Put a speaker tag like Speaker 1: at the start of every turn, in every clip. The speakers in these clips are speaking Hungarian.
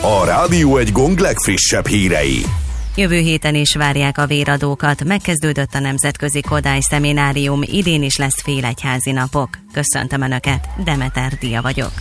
Speaker 1: a Rádió Egy Gong legfrissebb hírei.
Speaker 2: Jövő héten is várják a véradókat, megkezdődött a Nemzetközi Kodály Szeminárium, idén is lesz félegyházi napok. Köszöntöm Önöket, Demeter Dia vagyok.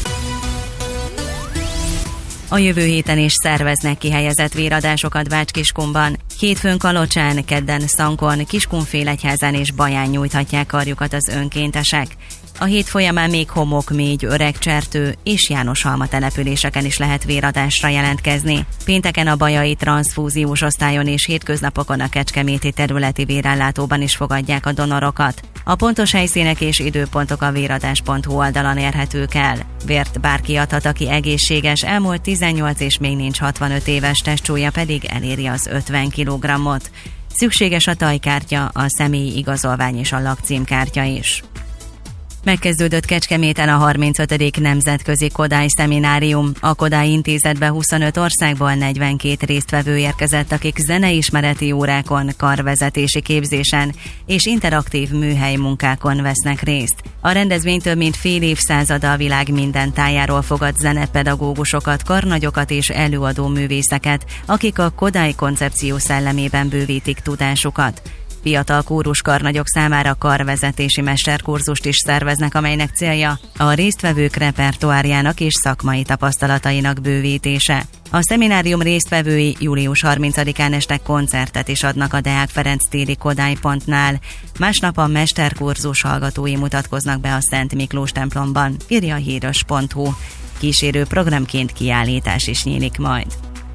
Speaker 2: A jövő héten is szerveznek kihelyezett véradásokat Bács-Kiskunban. Hétfőn Kalocsán, kedden Szankon, Kiskunfélegyházán és Baján nyújthatják karjukat az önkéntesek. A hét folyamán még Homokmégy, Öregcsertő és Jánoshalma településeken is lehet véradásra jelentkezni. Pénteken a bajai transzfúziós osztályon és hétköznapokon a kecskeméti területi vérellátóban is fogadják a donorokat. A pontos helyszínek és időpontok a véradás.hu oldalon érhetők el. Vért bárki adhat, aki egészséges, elmúlt 18 és még nincs 65 éves, testsúlya pedig eléri az 50 kg-ot. Szükséges a tajkártya, a személyi igazolvány és a lakcímkártya is. Megkezdődött Kecskeméten a 35. Nemzetközi Kodály Szeminárium. A Kodály Intézetbe 25 országból 42 résztvevő érkezett, akik zeneismereti órákon, karvezetési képzésen és interaktív műhely munkákon vesznek részt. A rendezvény több mint fél évszázada a világ minden tájáról fogad zenepedagógusokat, karnagyokat és előadó művészeket, akik a Kodály koncepció szellemében bővítik tudásukat. Fiatal kóruskarnagyok számára karvezetési mesterkurzust is szerveznek, amelynek célja a résztvevők repertoárjának és szakmai tapasztalatainak bővítése. A szeminárium résztvevői július 30-án este koncertet is adnak a Deák Ferenc téri Kodály-pontnál. Másnap a mesterkurzus hallgatói mutatkoznak be a Szent Miklós templomban, írja a híros.hu. Kísérő programként kiállítás is nyílik majd.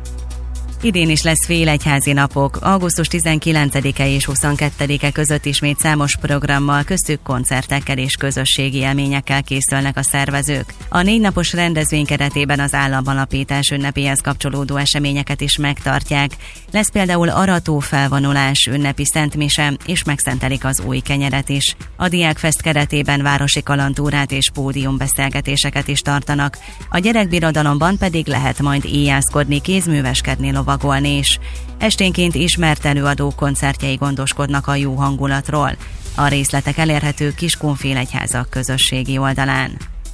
Speaker 2: Idén is lesz félegyházi napok, augusztus 19-e és 22-e között ismét számos programmal, köztük koncertekkel és közösségi élményekkel készülnek a szervezők. A 4 napos rendezvény keretében az államalapítás ünnepéhez kapcsolódó eseményeket is megtartják. Lesz például arató felvonulás, ünnepi szentmise, és megszentelik az új kenyeret is. A Diákfest keretében városi kalandtúrát és pódiumbeszélgetéseket is tartanak. A gyerekbirodalomban pedig lehet majd éjjászkodni, kézműveskedni, lovagolni is. Esténként ismert előadók koncertjei gondoskodnak a jó hangulatról. A részletek elérhetők Kiskunfélegyházak közösségi oldalán.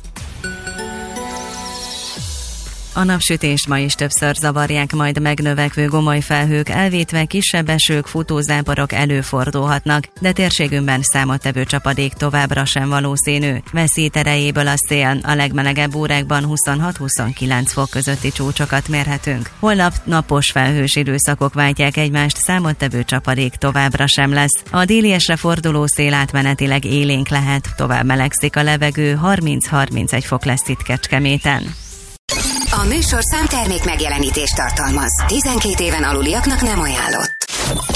Speaker 2: A napsütést ma is többször zavarják majd megnövekvő gomoly felhők, elvétve kisebb esők, futózáporok előfordulhatnak, de térségünkben számottevő csapadék továbbra sem valószínű. Veszít erejéből a szél, a legmelegebb órákban 26-29 fok közötti csúcsokat mérhetünk. Holnap napos felhős időszakok váltják egymást, számottevő csapadék továbbra sem lesz. A déliesre forduló szél átmenetileg élénk lehet, tovább melegszik a levegő, 30-31 fok lesz itt Kecskeméten.
Speaker 3: A műsorszám termék megjelenítést tartalmaz. 12 éven aluliaknak nem ajánlott.